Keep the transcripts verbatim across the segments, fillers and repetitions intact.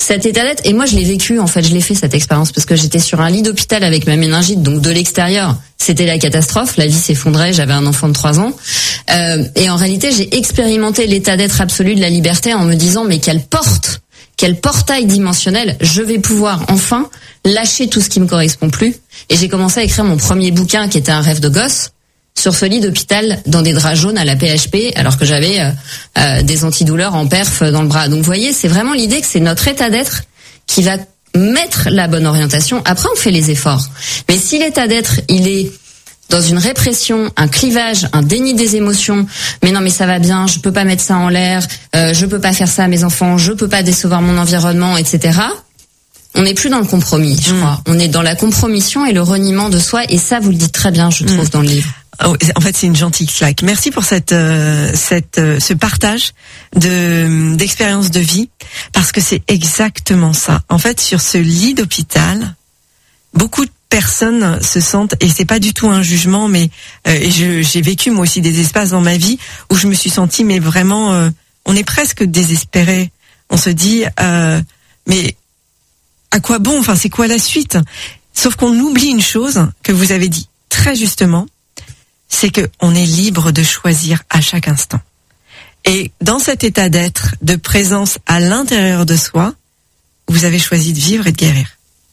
cet état d'être, et moi je l'ai vécu, en fait, je l'ai fait cette expérience parce que j'étais sur un lit d'hôpital avec ma méningite, donc de l'extérieur, c'était la catastrophe, la vie s'effondrait, j'avais un enfant de trois ans, euh, et en réalité j'ai expérimenté l'état d'être absolu de la liberté en me disant mais quelle porte, quel portail dimensionnel, je vais pouvoir enfin lâcher tout ce qui me correspond plus, et j'ai commencé à écrire mon premier bouquin qui était un rêve de gosse, sur ce lit d'hôpital dans des draps jaunes à la P H P alors que j'avais euh, euh, des antidouleurs en perf dans le bras. Donc vous voyez, c'est vraiment l'idée que c'est notre état d'être qui va mettre la bonne orientation. Après, on fait les efforts. Mais si l'état d'être, il est dans une répression, un clivage, un déni des émotions, mais non mais ça va bien, je peux pas mettre ça en l'air, euh, je peux pas faire ça à mes enfants, je peux pas décevoir mon environnement, et cetera. On n'est plus dans le compromis, je mmh. crois. On est dans la compromission et le reniement de soi, et ça, vous le dites très bien, je trouve, mmh. dans le livre. Oh, en fait, c'est une gentille claque. Merci pour cette, euh, cette, euh, ce partage de d'expérience de vie, parce que c'est exactement ça. En fait, sur ce lit d'hôpital, beaucoup de personnes se sentent, et c'est pas du tout un jugement, mais euh, et je, j'ai vécu moi aussi des espaces dans ma vie où je me suis sentie, mais vraiment, euh, on est presque désespéré. On se dit, euh, mais à quoi bon ? Enfin, c'est quoi la suite ? Sauf qu'on oublie une chose que vous avez dit très justement. C'est que on est libre de choisir à chaque instant. Et dans cet état d'être, de présence à l'intérieur de soi, vous avez choisi de vivre et de guérir.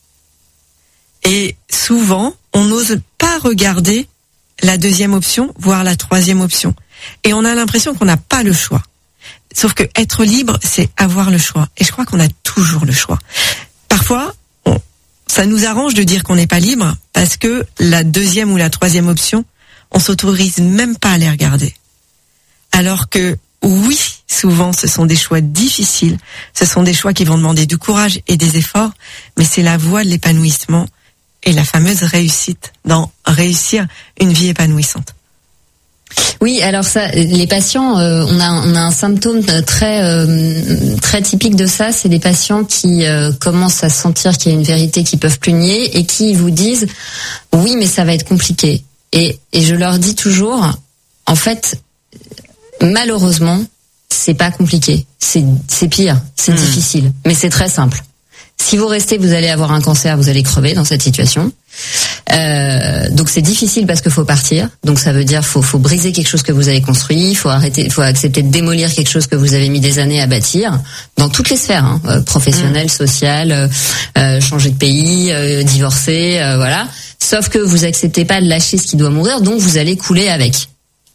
Et souvent, on n'ose pas regarder la deuxième option, voire la troisième option. Et on a l'impression qu'on n'a pas le choix. Sauf que être libre, c'est avoir le choix. Et je crois qu'on a toujours le choix. Parfois, on, ça nous arrange de dire qu'on n'est pas libre parce que la deuxième ou la troisième option, on s'autorise même pas à les regarder. Alors que, oui, souvent, ce sont des choix difficiles, ce sont des choix qui vont demander du courage et des efforts, mais c'est la voie de l'épanouissement et la fameuse réussite dans réussir une vie épanouissante. Oui, alors ça, les patients, euh, on a on a un symptôme très euh, très typique de ça, c'est des patients qui euh, commencent à sentir qu'il y a une vérité qu'ils peuvent plus nier et qui vous disent oui, mais ça va être compliqué. Et, et je leur dis toujours, en fait, malheureusement, c'est pas compliqué. C'est, c'est pire, c'est mmh. difficile, mais c'est très simple. Si vous restez, vous allez avoir un cancer, vous allez crever dans cette situation. Euh, donc c'est difficile parce qu'il faut partir. Donc ça veut dire faut faut briser quelque chose que vous avez construit, faut arrêter, faut accepter de démolir quelque chose que vous avez mis des années à bâtir dans toutes les sphères, hein, euh, professionnelles, mmh. sociales, euh, changer de pays, euh, divorcer, euh, voilà. Sauf que vous acceptez pas de lâcher ce qui doit mourir, donc vous allez couler avec.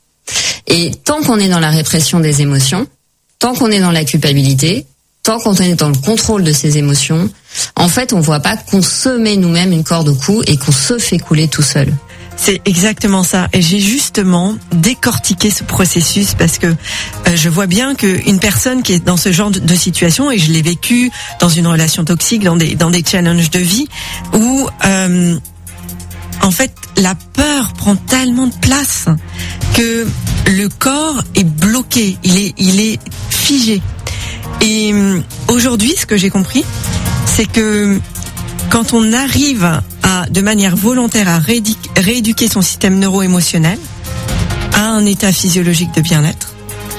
Et tant qu'on est dans la répression des émotions, tant qu'on est dans la culpabilité, tant qu'on est dans le contrôle de ses émotions, en fait, on voit pas qu'on se met nous-mêmes une corde au cou et qu'on se fait couler tout seul. C'est exactement ça. Et j'ai justement décortiqué ce processus parce que euh, je vois bien qu'une personne qui est dans ce genre de, de situation, et je l'ai vécu dans une relation toxique, dans des, dans des challenges de vie, où euh, en fait la peur prend tellement de place que le corps est bloqué, il est, il est figé. Et aujourd'hui, ce que j'ai compris, c'est que quand on arrive à, de manière volontaire, à rééduquer, rééduquer son système neuro-émotionnel à un état physiologique de bien-être,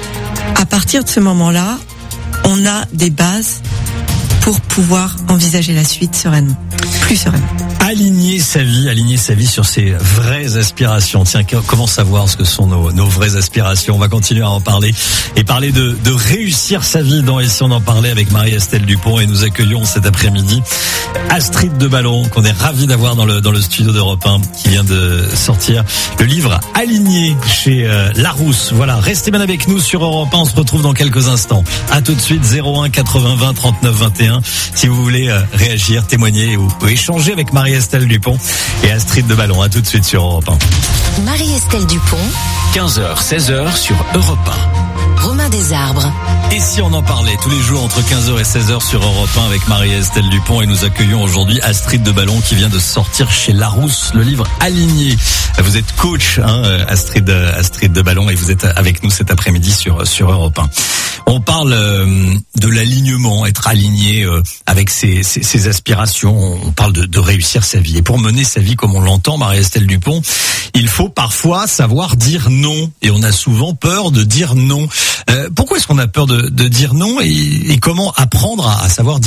à partir de ce moment-là, on a des bases pour pouvoir envisager la suite sereinement, plus sereinement. Aligner sa vie, aligner sa vie sur ses vraies aspirations. Tiens, comment savoir ce que sont nos, nos vraies aspirations? On va continuer à en parler et parler de, de réussir sa vie dans Et si on en parlait avec Marie-Estelle Dupont, et nous accueillons cet après-midi Astrid de Ballon, qu'on est ravi d'avoir dans le, dans le studio d'Europe un, qui vient de sortir le livre Aligné chez euh, Larousse. Voilà, restez bien avec nous sur Europe un, on se retrouve dans quelques instants. À tout de suite, zéro un quatre-vingts vingt trente-neuf vingt et un, si vous voulez euh, réagir, témoigner ou, ou échanger avec Marie-Estelle Dupont et Astrid de Ballon. À tout de suite sur Europe un. Marie-Estelle Dupont, quinze heures seize heures sur Europe un. Romain Desarbres. Et si on en parlait tous les jours entre quinze heures et seize heures sur Europe un avec Marie-Estelle Dupont, et nous accueillons aujourd'hui Astrid de Ballon qui vient de sortir chez Larousse le livre Aligné. Vous êtes coach, hein, Astrid, Astrid de Ballon, et vous êtes avec nous cet après-midi sur, sur Europe un. On parle euh, de l'alignement, être aligné euh, avec ses, ses, ses aspirations. On parle de, de réussir sa vie. Et pour mener sa vie comme on l'entend, Marie-Estelle Dupont, il faut parfois savoir dire non. Et on a souvent peur de dire non. Euh, pourquoi est-ce qu'on a peur de, de dire non, et, et comment apprendre à, à savoir dire